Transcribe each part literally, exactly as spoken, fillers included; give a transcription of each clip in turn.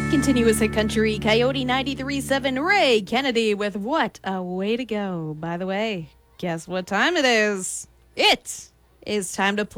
Continuous Hit Country, Coyote ninety-three point seven, Ray Kennedy with What a Way to Go. By the way, guess what time it is? It is time to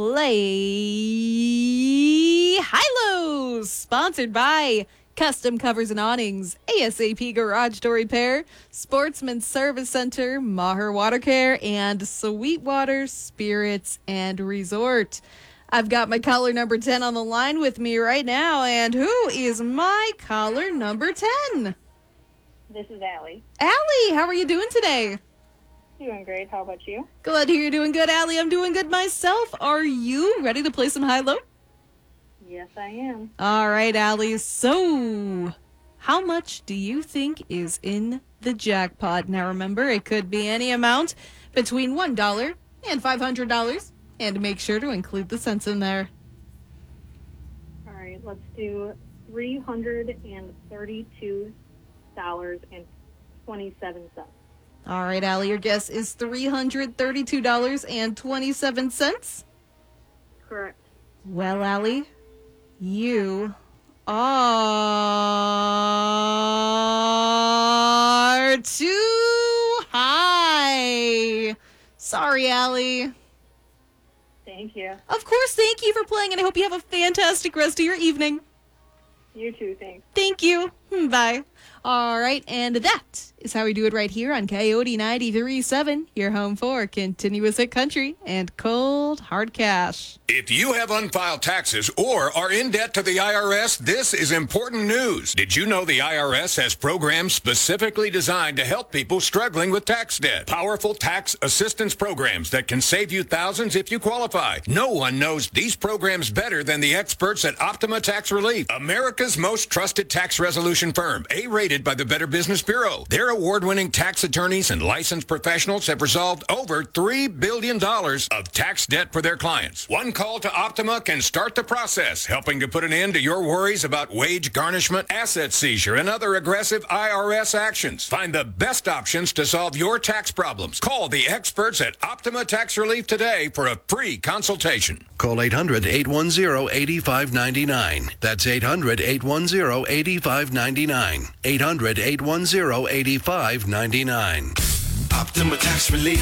play High-Lows, sponsored by Custom Covers and Awnings, ASAP Garage Door Repair, Sportsman Service Center, Maher Water Care, and Sweetwater Spirits and Resort. I've got my caller number ten on the line with me right now, and who is my caller number ten? This is Allie. Allie, how are you doing today? Doing great. How about you? Glad to hear you're doing good, Allie. I'm doing good myself. Are you ready to play some high-low? Yes, I am. All right, Allie. So, how much do you think is in the jackpot? Now, remember, it could be any amount between one dollar and five hundred dollars. And make sure to include the cents in there. All right, let's do three hundred thirty-two dollars and twenty-seven cents. All right, Allie, your guess is three hundred thirty-two dollars and twenty-seven cents? Correct. Well, Allie, you are too high. Sorry, Allie. Thank you. Of course, thank you for playing, and I hope you have a fantastic rest of your evening. You too, thanks. Thank you. Bye. All right, and that is how we do it right here on Coyote ninety-three point seven, your home for continuous hit country and cold hard cash. If you have unfiled taxes or are in debt to the I R S, this is important news. Did you know the I R S has programs specifically designed to help people struggling with tax debt? Powerful tax assistance programs that can save you thousands if you qualify. No one knows these programs better than the experts at Optima Tax Relief, America's most trusted tax resolution firm, A-rated by the Better Business Bureau. Their award-winning tax attorneys and licensed professionals have resolved over three billion dollars of tax debt for their clients. One call to Optima can start the process, helping to put an end to your worries about wage garnishment, asset seizure, and other aggressive I R S actions. Find the best options to solve your tax problems. Call the experts at Optima Tax Relief today for a free consultation. Call eight hundred, eight one zero, eight five nine nine. That's eight hundred, eight one zero, eight five nine nine. eight hundred, eight one zero, eight five nine nine. Optima Tax Relief.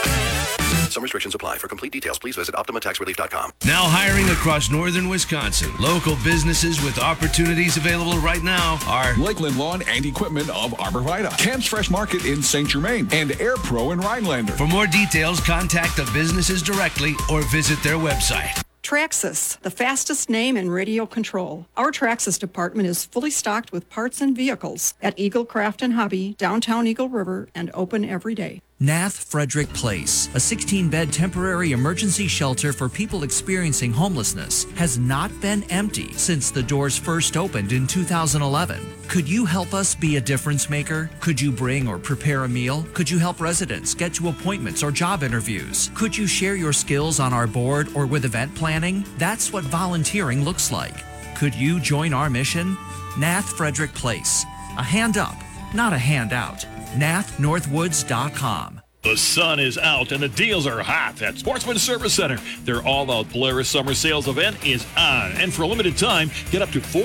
Some restrictions apply. For complete details, please visit optima tax relief dot com. Now hiring across northern Wisconsin. Local businesses with opportunities available right now are Lakeland Lawn and Equipment of Arborvita, Camp's Fresh Market in Saint Germain, and Air Pro in Rhinelander. For more details, contact the businesses directly or visit their website. Traxxas, the fastest name in radio control. Our Traxxas department is fully stocked with parts and vehicles at Eagle Craft and Hobby, downtown Eagle River, and open every day. Nath Frederick Place, a sixteen-bed temporary emergency shelter for people experiencing homelessness, has not been empty since the doors first opened in two thousand eleven. Could you help us be a difference maker? Could you bring or prepare a meal? Could you help residents get to appointments or job interviews? Could you share your skills on our board or with event planning? That's what volunteering looks like. Could you join our mission? Nath Frederick Place. A hand up, not a handout. nath northwoods dot com. The sun is out and the deals are hot at Sportsman Service Center. Their all-out Polaris Summer Sales event is on. And for a limited time, get up to four